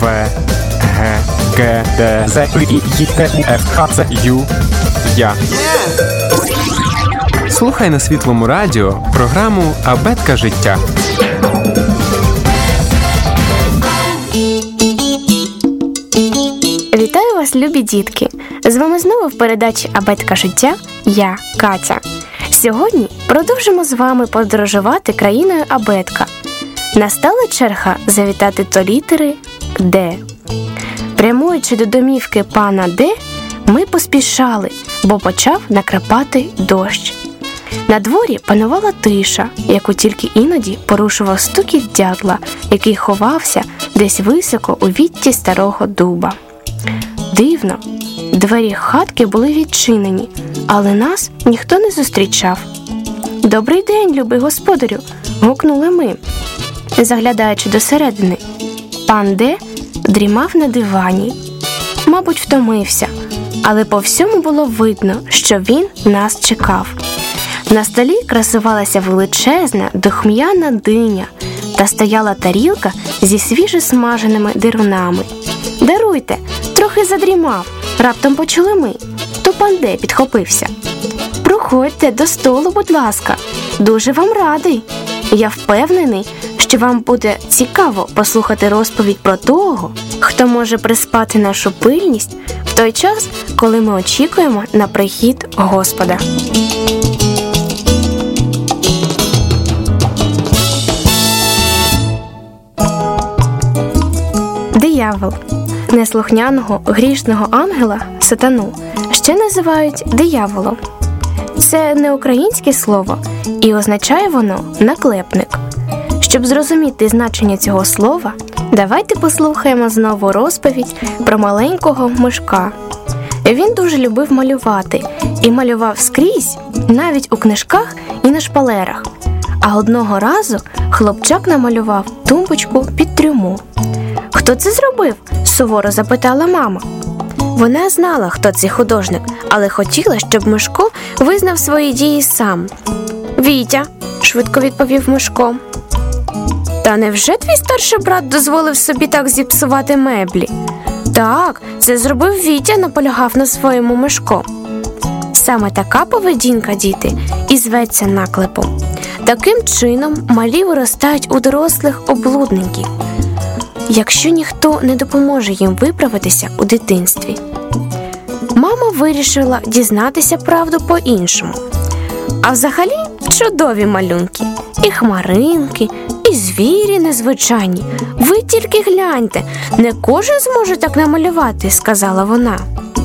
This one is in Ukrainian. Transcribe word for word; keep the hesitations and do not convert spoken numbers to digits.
В, Г, Г, Д, З, І, Й, Т, У, Ф, Х, Ц, Ю, Я. Слухай на Світлому радіо програму «Абетка життя». Вітаю вас, любі дітки! З вами знову в передачі «Абетка життя» я, Катя. Сьогодні продовжимо з вами подорожувати країною Абетка. Настала черга завітати до літери «Д». Прямуючи до домівки пана Д, ми поспішали, бо почав накрапати дощ. На дворі панувала тиша, яку тільки іноді порушував стукіт дятла, який ховався десь високо у вітті старого дуба. Дивно, двері хатки були відчинені, але нас ніхто не зустрічав. «Добрий день, любий господарю!» – гукнули ми, заглядаючи досередини. Пан Д дрімав на дивані. Мабуть, втомився, але по всьому було видно, що він нас чекав. На столі красувалася величезна духмяна диня та стояла тарілка зі свіжосмаженими дирунами. «Даруйте, трохи задрімав», – раптом почули ми. То пан Д підхопився. «Проходьте до столу, будь ласка, дуже вам радий. Я впевнений, що вам буде цікаво послухати розповідь про того, хто може приспати нашу пильність в той час, коли ми очікуємо на прихід Господа». Диявол. Неслухняного, грішного ангела, сатану, ще називають дияволом. Це не українське слово, і означає воно «наклепник». Щоб зрозуміти значення цього слова, давайте послухаємо знову розповідь про маленького мишка. Він дуже любив малювати і малював скрізь, навіть у книжках і на шпалерах. А одного разу хлопчак намалював тумбочку під трюму. «Хто це зробив?» – суворо запитала мама. Вона знала, хто цей художник, але хотіла, щоб Мишко визнав свої дії сам. «Вітя», – швидко відповів Мишко. «Та невже твій старший брат дозволив собі так зіпсувати меблі?» «Так, це зробив Вітя», – наполягав на своєму Мишко. Саме така поведінка, діти, і зветься наклепом. Таким чином малі виростають у дорослих облудників, якщо ніхто не допоможе їм виправитися у дитинстві. Мама вирішила дізнатися правду по-іншому. А взагалі чудові малюнки. І хмаринки, і звірі незвичайні. Ви тільки гляньте, не кожен зможе так намалювати, сказала вона.